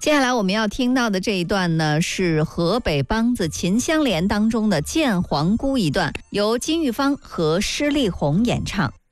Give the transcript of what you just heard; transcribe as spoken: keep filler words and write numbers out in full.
接下来我们要听到的这一段呢，是河北梆子秦香莲当中的《见皇姑》一段，由金玉芳和施丽红演唱。